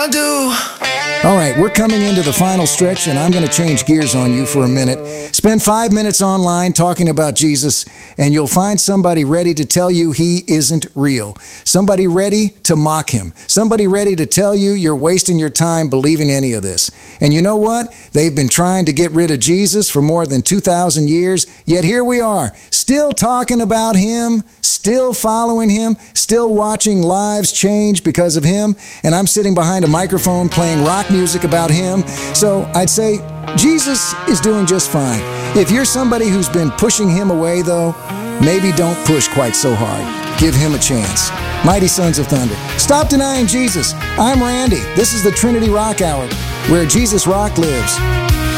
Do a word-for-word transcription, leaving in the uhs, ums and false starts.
I'll do. All right, we're coming into the final stretch, and I'm going to change gears on you for a minute. Spend five minutes online talking about Jesus, and you'll find somebody ready to tell you he isn't real. Somebody ready to mock him. Somebody ready to tell you you're wasting your time believing any of this. And you know what? They've been trying to get rid of Jesus for more than two thousand years, yet here we are, still talking about him, still following him, still watching lives change because of him, and I'm sitting behind a microphone playing rock music about him. So I'd say Jesus is doing just fine. If you're somebody who's been pushing him away, though, maybe don't push quite so hard. Give him a chance. Mighty Sons of Thunder, stop denying Jesus. I'm Randy. This is the Trinity Rock Hour, where Jesus Rock lives.